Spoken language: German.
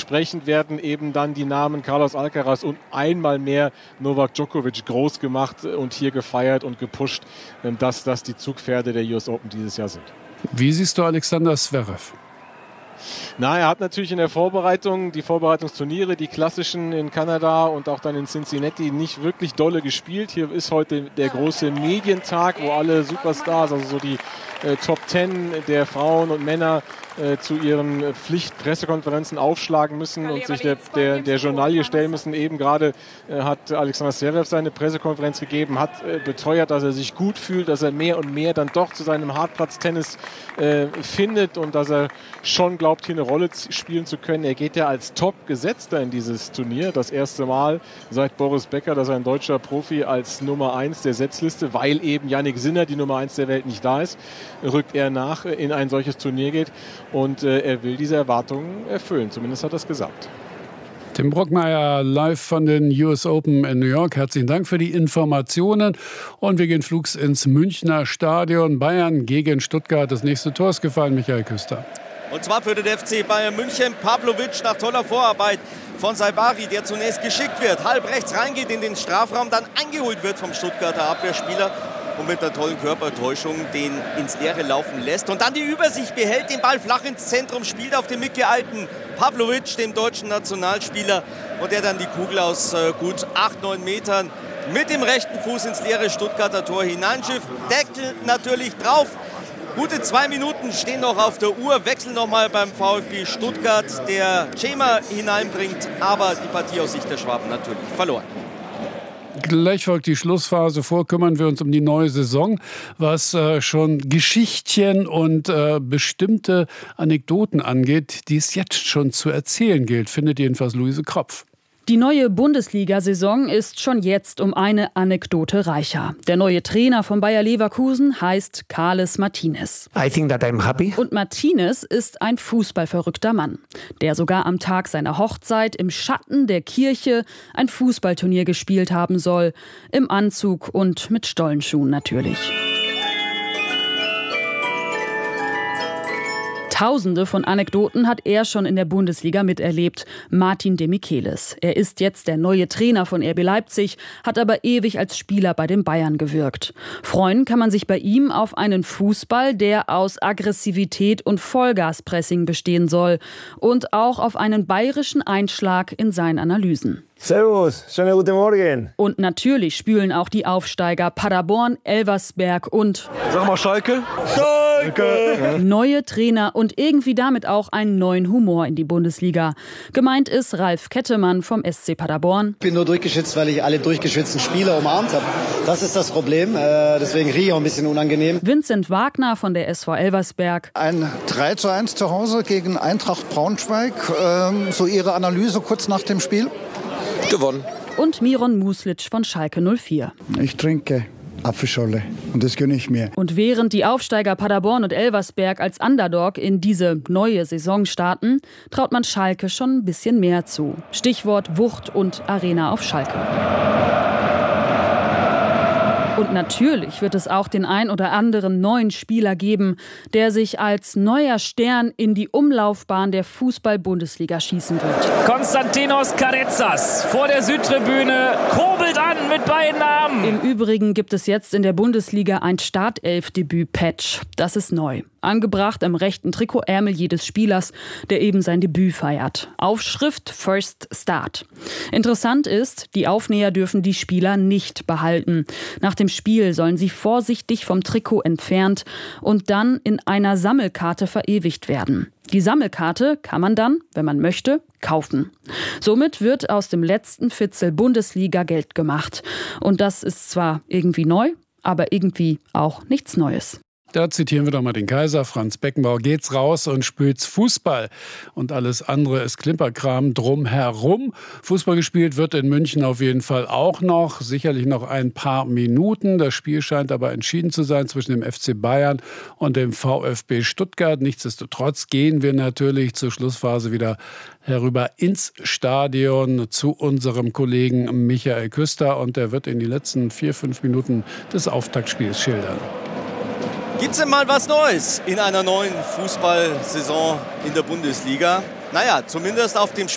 Entsprechend werden eben dann die Namen Carlos Alcaraz und einmal mehr Novak Djokovic groß gemacht und hier gefeiert und gepusht, dass das die Zugpferde der US Open dieses Jahr sind. Wie siehst du Alexander Zverev? Na, er hat natürlich in der Vorbereitung, die Vorbereitungsturniere, die klassischen in Kanada und auch dann in Cincinnati nicht wirklich dolle gespielt. Hier ist heute der große Medientag, wo alle Superstars, also so die Top 10 der Frauen und Männer zu ihren Pflichtpressekonferenzen aufschlagen müssen und sich der Journalie stellen müssen. Eben gerade hat Alexander Zverev seine Pressekonferenz gegeben, hat beteuert, dass er sich gut fühlt, dass er mehr und mehr dann doch zu seinem Hartplatztennis findet und dass er schon glaubt, hier eine Rolle spielen zu können. Er geht ja als Top-Gesetzter in dieses Turnier. Das erste Mal seit Boris Becker, dass ein deutscher Profi als Nummer 1 der Setzliste, weil eben Jannik Sinner, die Nummer 1 der Welt, nicht da ist, rückt er nach in ein solches Turnier geht. Und er will diese Erwartungen erfüllen. Zumindest hat er es gesagt. Tim Brockmeier live von den US Open in New York. Herzlichen Dank für die Informationen. Und wir gehen flugs ins Münchner Stadion. Bayern gegen Stuttgart. Das nächste Tor ist gefallen, Michael Küster. Und zwar für den FC Bayern München. Pavlovic nach toller Vorarbeit von Saibari, der zunächst geschickt wird, halb rechts reingeht in den Strafraum, dann eingeholt wird vom Stuttgarter Abwehrspieler und mit einer tollen Körpertäuschung den ins Leere laufen lässt. Und dann die Übersicht behält, den Ball flach ins Zentrum, spielt auf den mitgeeilten Pavlovic, dem deutschen Nationalspieler. Und der dann die Kugel aus gut 8-9 Metern mit dem rechten Fuß ins leere Stuttgarter Tor hineinschifft. Deckel natürlich drauf. Gute 2 Minuten stehen noch auf der Uhr. Wechsel nochmal beim VfB Stuttgart, der Cema hineinbringt. Aber die Partie aus Sicht der Schwaben natürlich verloren. Gleich folgt die Schlussphase. Vor kümmern wir uns um die neue Saison, was schon Geschichtchen und bestimmte Anekdoten angeht, die es jetzt schon zu erzählen gilt, findet jedenfalls Luise Kropf. Die neue Bundesliga-Saison ist schon jetzt um eine Anekdote reicher. Der neue Trainer von Bayer Leverkusen heißt Carles Martinez. I think that I'm happy. Und Martinez ist ein fußballverrückter Mann, der sogar am Tag seiner Hochzeit im Schatten der Kirche ein Fußballturnier gespielt haben soll. Im Anzug und mit Stollenschuhen natürlich. Tausende von Anekdoten hat er schon in der Bundesliga miterlebt. Martin Demichelis. Er ist jetzt der neue Trainer von RB Leipzig, hat aber ewig als Spieler bei den Bayern gewirkt. Freuen kann man sich bei ihm auf einen Fußball, der aus Aggressivität und Vollgaspressing bestehen soll. Und auch auf einen bayerischen Einschlag in seinen Analysen. Servus, schönen guten Morgen. Und natürlich spülen auch die Aufsteiger Paderborn, Elversberg und... Sag mal Schalke. Schalke! Neue Trainer und irgendwie damit auch einen neuen Humor in die Bundesliga. Gemeint ist Ralf Kettemann vom SC Paderborn. Ich bin nur durchgeschwitzt, weil ich alle durchgeschwitzten Spieler umarmt habe. Das ist das Problem, deswegen rieche ich auch ein bisschen unangenehm. Vincent Wagner von der SV Elversberg. Ein 3:1 zu Hause gegen Eintracht Braunschweig. So Ihre Analyse kurz nach dem Spiel? Gewonnen. Und Miron Muslic von Schalke 04. Ich trinke Apfelschorle und das gönne ich mir. Und während die Aufsteiger Paderborn und Elversberg als Underdog in diese neue Saison starten, traut man Schalke schon ein bisschen mehr zu. Stichwort Wucht und Arena auf Schalke. Und natürlich wird es auch den ein oder anderen neuen Spieler geben, der sich als neuer Stern in die Umlaufbahn der Fußball-Bundesliga schießen wird. Konstantinos Karezas vor der Südtribüne kurbelt an mit beiden Armen. Im Übrigen gibt es jetzt in der Bundesliga ein Startelf-Debüt-Patch. Das ist neu. Angebracht am rechten Trikotärmel jedes Spielers, der eben sein Debüt feiert. Aufschrift First Start. Interessant ist, die Aufnäher dürfen die Spieler nicht behalten. Nach dem Spiel sollen sie vorsichtig vom Trikot entfernt und dann in einer Sammelkarte verewigt werden. Die Sammelkarte kann man dann, wenn man möchte, kaufen. Somit wird aus dem letzten Fitzel Bundesliga Geld gemacht. Und das ist zwar irgendwie neu, aber irgendwie auch nichts Neues. Da zitieren wir doch mal den Kaiser. Franz Beckenbauer: geht's raus und spielt's Fußball. Und alles andere ist Klimperkram drumherum. Fußball gespielt wird in München auf jeden Fall auch noch. Sicherlich noch ein paar Minuten. Das Spiel scheint aber entschieden zu sein zwischen dem FC Bayern und dem VfB Stuttgart. Nichtsdestotrotz gehen wir natürlich zur Schlussphase wieder herüber ins Stadion zu unserem Kollegen Michael Küster. Und der wird in die letzten 4-5 Minuten des Auftaktspiels schildern. Gibt's denn mal was Neues in einer neuen Fußballsaison in der Bundesliga? Naja, zumindest auf dem